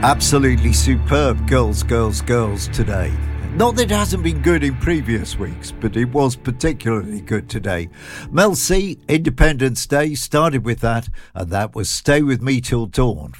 Absolutely superb Girls, Girls, Girls today. Not that it hasn't been good in previous weeks, but it was particularly good today. Mel C, Independence Day, started with that, and that was Stay With Me Till Dawn